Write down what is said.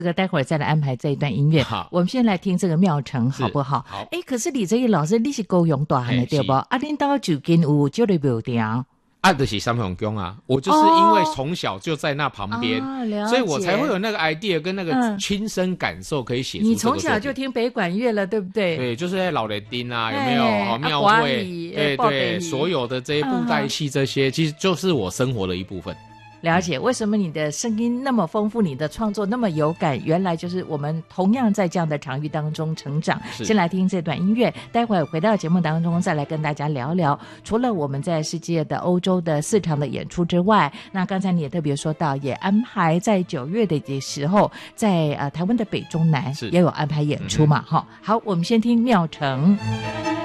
这个待会儿再来安排这一段音乐。 好， 我们先来听这个妙成好不好？ 好。 可是李泽义老师你是高雄大汉的对不？啊，恁到就近有这个庙埕。 就是三重宫啊，我就是因为从小就在那旁边，所以我才会有那个 idea 跟那个亲身感受可以写出这个作品。 你从小就听北管乐了，对不对？ 对，就是在老雷丁啊，有没有庙会？对对，所有的这些布袋戏这些，其实就是我生活的一部分。 了解为什么你的声音那么丰富，你的创作那么有感，原来就是我们同样在这样的场域当中成长。先来听这段音乐，待会儿回到节目当中再来跟大家聊聊，除了我们在世界的欧洲的4场的演出之外，那刚才你也特别说到也安排在9月的时候在台湾的北中南也有安排演出嘛。好，我们先听妙成。